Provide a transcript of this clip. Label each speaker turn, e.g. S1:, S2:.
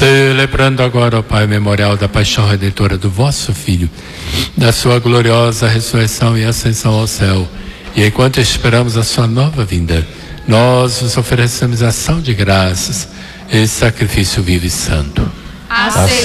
S1: Celebrando agora, ó Pai, o memorial da paixão redentora do vosso Filho, da sua gloriosa ressurreição e ascensão ao céu, e enquanto esperamos a sua nova vinda, nós vos oferecemos ação de graças, esse sacrifício vivo e santo.